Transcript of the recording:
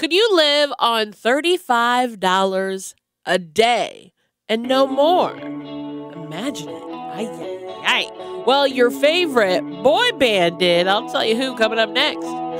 Could you live on $35 a day and no more? Imagine it. Ay, ay, ay. Well, your favorite boy band did. I'll tell you who coming up next.